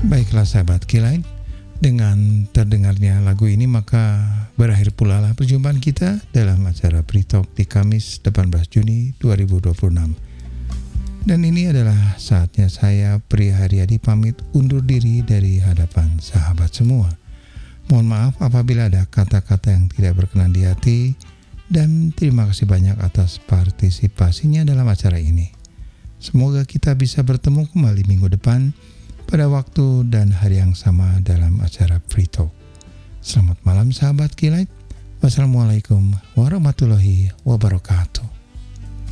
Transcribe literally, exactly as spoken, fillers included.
Baiklah sahabat Keylight, dengan terdengarnya lagu ini maka berakhir pula lah perjumpaan kita dalam acara Free Talk di Kamis delapan belas Juni dua ribu dua puluh enam. Dan ini adalah saatnya saya, Pri Haryadi, pamit undur diri dari hadapan sahabat semua. Mohon maaf apabila ada kata-kata yang tidak berkenan di hati, dan terima kasih banyak atas partisipasinya dalam acara ini. Semoga kita bisa bertemu kembali minggu depan pada waktu dan hari yang sama dalam acara Free Talk. Selamat malam sahabat Keylight. Wassalamualaikum warahmatullahi wabarakatuh.